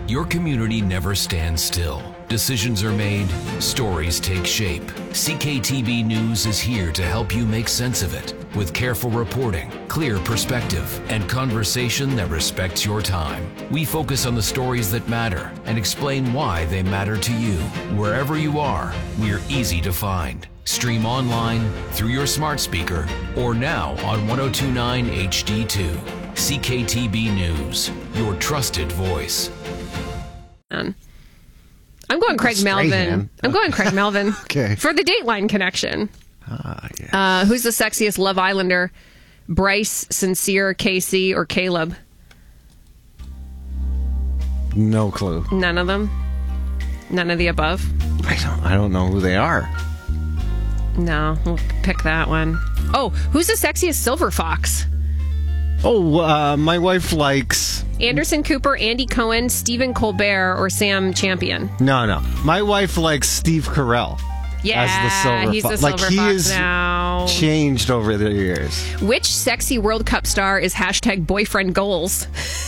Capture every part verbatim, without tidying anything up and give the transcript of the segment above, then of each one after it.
Your community never stands still. Decisions are made, stories take shape. C K T B News is here to help you make sense of it with careful reporting, clear perspective, and conversation that respects your time. We focus on the stories that matter and explain why they matter to you. Wherever you are, we're easy to find. Stream online, through your smart speaker, or now on ten twenty-nine H D two. C K T B News, your trusted voice. I'm going Craig Melvin. I'm going Craig Melvin. Okay. For the Dateline connection. Ah, yes. Uh, who's the sexiest Love Islander? Bryce, Sincere, Casey, or Caleb? No clue. None of them? None of the above? I don't. I don't know who they are. No, we'll pick that one. Oh, who's the sexiest Silver Fox? Oh, uh, my wife likes... Anderson Cooper, Andy Cohen, Stephen Colbert, or Sam Champion? No, no. My wife likes Steve Carell. Yeah, as the Silver he's Fo- the Silver like, he Fox is now. Changed over the years. Which sexy World Cup star is hashtag boyfriend goals?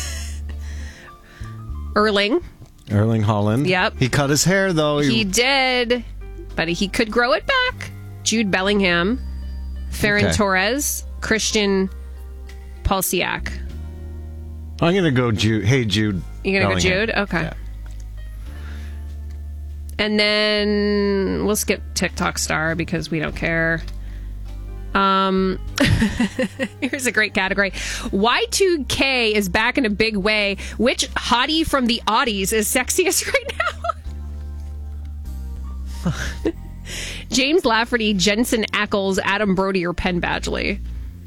Erling. Erling Haaland. Yep. He cut his hair, though. He did, but he could grow it back. Jude Bellingham, Ferran Okay. Torres, Christian Pulisic. I'm going to go Jude. Hey, Jude. You're going to go Bellingham. Jude? Okay. Yeah. And then we'll skip TikTok star because we don't care. Um, here's a great category. Y two K is back in a big way. Which hottie from the Audis is sexiest right now? James Lafferty, Jensen Ackles, Adam Brody, or Penn Badgley?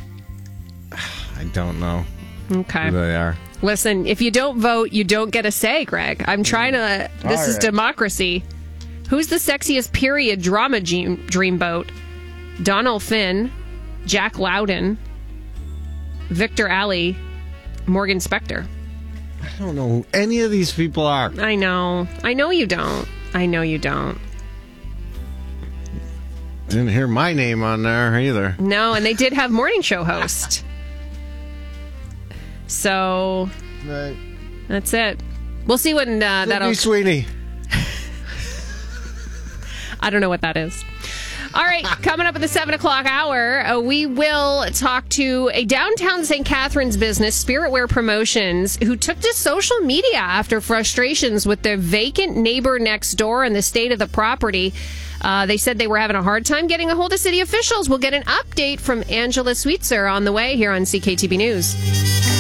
I don't know Okay. who they are. Listen, if you don't vote, you don't get a say, Greg. I'm trying to... This All is right. democracy. Who's the sexiest period drama dream, dreamboat? Donald Finn, Jack Loudon, Victor Alley, Morgan Spector. I don't know who any of these people are. I know. I know you don't. I know you don't. Didn't hear my name on there either. No, and they did have morning show host. So Right. that's it. We'll see when uh, that'll... Sydney Sweeney. I don't know what that is. All right, coming up at the seven o'clock hour, uh, we will talk to a downtown Saint Catharines business, Spiritwear Promotions, who took to social media after frustrations with their vacant neighbor next door and the state of the property. Uh, they said they were having a hard time getting a hold of city officials. We'll get an update from Angela Sweetser on the way here on C K T B News.